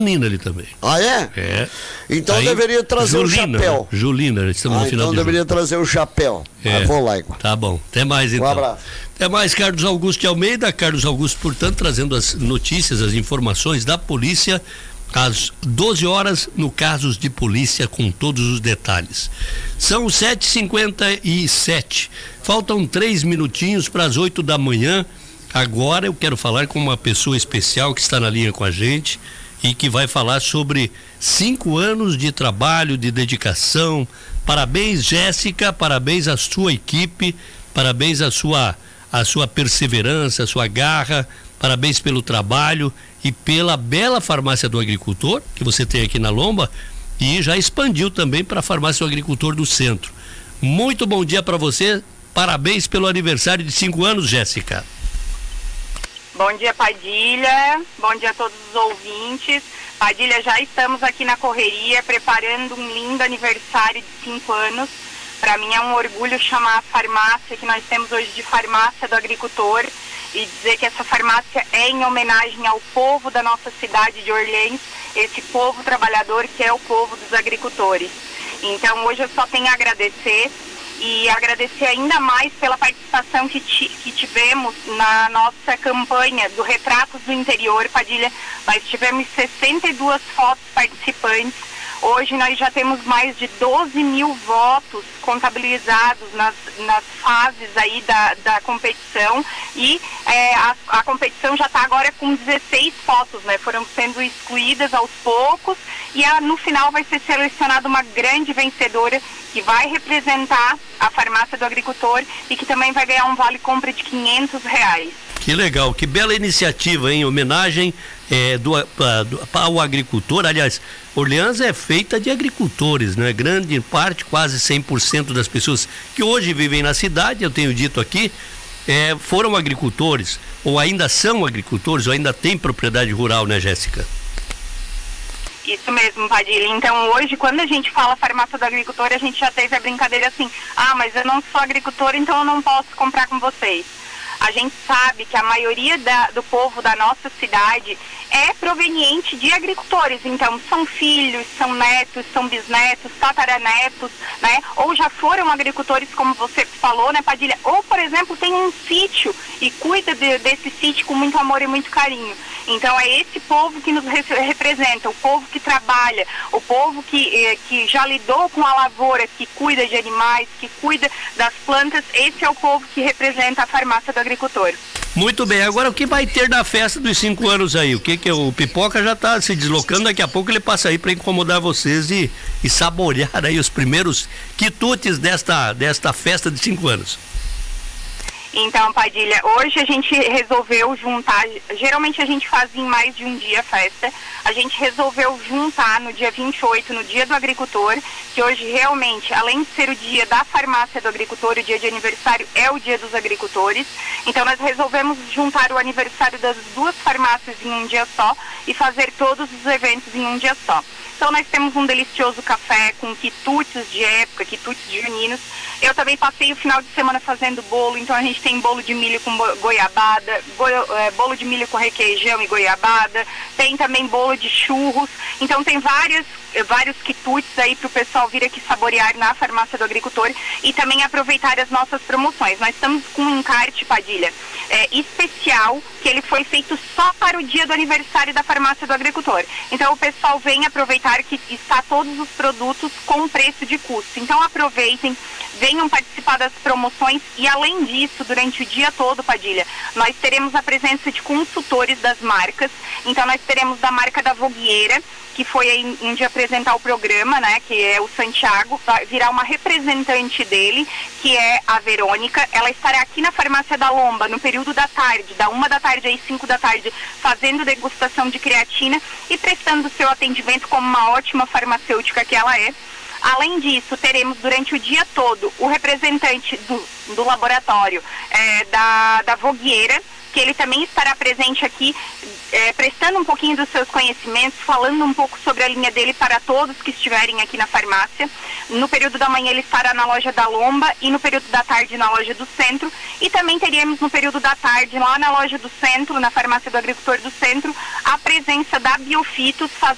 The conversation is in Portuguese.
Nina ali também. Ah, é? É. Então aí, deveria trazer Julina, o chapéu. Né? Julina, estamos no final então deveria trazer o chapéu. Vou lá, igual. Tá bom. Até mais, então. Um abraço. Até mais, Carlos Augusto de Almeida. Carlos Augusto, portanto, trazendo as notícias, as informações da polícia às 12 horas no Casos de Polícia, com todos os detalhes. São 7h57. Faltam 3 minutinhos para as 8 da manhã. Agora eu quero falar com uma pessoa especial que está na linha com a gente e que vai falar sobre 5 anos de trabalho, de dedicação. Parabéns, Jéssica, parabéns à sua equipe, parabéns à sua perseverança, à sua garra, parabéns pelo trabalho e pela bela farmácia do agricultor que você tem aqui na Lomba e já expandiu também para a farmácia do agricultor do centro. Muito bom dia para você, parabéns pelo aniversário de 5 anos, Jéssica. Bom dia, Padilha, bom dia a todos os ouvintes. Padilha, já estamos aqui na correria preparando um lindo aniversário de 5 anos. Para mim é um orgulho chamar a farmácia que nós temos hoje de farmácia do agricultor e dizer que essa farmácia é em homenagem ao povo da nossa cidade de Orleans, esse povo trabalhador que é o povo dos agricultores. Então hoje eu só tenho a agradecer e agradecer ainda mais pela participação que tivemos na nossa campanha do Retratos do Interior, Padilha. Nós tivemos 62 fotos participantes. Hoje nós já temos mais de 12 mil votos contabilizados nas fases aí da competição e a competição já está agora com 16 fotos, né? Foram sendo excluídas aos poucos e no final vai ser selecionada uma grande vencedora que vai representar a farmácia do agricultor e que também vai ganhar um vale-compra de R$500. Que legal, que bela iniciativa, hein? Homenagem ao agricultor. Aliás, Orleans é feita de agricultores, né? Grande parte, quase 100% das pessoas que hoje vivem na cidade, eu tenho dito aqui, foram agricultores, ou ainda são agricultores, ou ainda têm propriedade rural, né, Jéssica? Isso mesmo, Padilha. Então hoje, quando a gente fala farmácia do agricultor, a gente já teve a brincadeira assim, mas eu não sou agricultor, então eu não posso comprar com vocês. A gente sabe que a maioria do povo da nossa cidade é proveniente de agricultores, então são filhos, são netos, são bisnetos, tataranetos, né? Ou já foram agricultores, como você falou, né, Padilha? Ou, por exemplo, tem um sítio e cuida desse sítio com muito amor e muito carinho. Então é esse povo que nos representa, o povo que trabalha, o povo que já lidou com a lavoura, que cuida de animais, que cuida das plantas. Esse é o povo que representa a farmácia do agricultor. Muito bem, agora o que vai ter na festa dos 5 anos aí? O Pipoca já está se deslocando, daqui a pouco ele passa aí para incomodar vocês e saborear aí os primeiros quitutes desta festa de 5 anos. Então, Padilha, hoje a gente resolveu juntar, geralmente a gente faz em mais de um dia a festa, a gente resolveu juntar no dia 28, no dia do agricultor, que hoje realmente, além de ser o dia da farmácia do agricultor, o dia de aniversário é o dia dos agricultores, então nós resolvemos juntar o aniversário das duas farmácias em um dia só e fazer todos os eventos em um dia só. Então nós temos um delicioso café com quitutes de época, quitutes juninos. Eu também passei o final de semana fazendo bolo, então a gente tem bolo de milho com goiabada, bolo de milho com requeijão e goiabada, tem também bolo de churros, então tem vários quitutes aí para o pessoal vir aqui saborear na farmácia do agricultor e também aproveitar as nossas promoções. Nós estamos com um encarte, Padilha, especial, que ele foi feito só para o dia do aniversário da farmácia do agricultor. Então o pessoal vem aproveitar que está todos os produtos com preço de custo. Então aproveitem, venham participar das promoções e além disso, durante o dia todo, Padilha, nós teremos a presença de consultores das marcas. Então nós teremos da marca da Vogueira, que foi em de apresentar o programa, né, que é o Santiago, vai virar uma representante dele, que é a Verônica. Ela estará aqui na farmácia da Lomba no período da tarde, da 1 da tarde às 5 da tarde, fazendo degustação de creatina e prestando seu atendimento como uma ótima farmacêutica que ela é. Além disso, teremos durante o dia todo o representante do laboratório da Vogueira, que ele também estará presente aqui, prestando um pouquinho dos seus conhecimentos, falando um pouco sobre a linha dele para todos que estiverem aqui na farmácia. No período da manhã ele estará na loja da Lomba e no período da tarde na loja do centro. E também teríamos no período da tarde lá na loja do centro, na farmácia do agricultor do centro, a presença da Biofitos,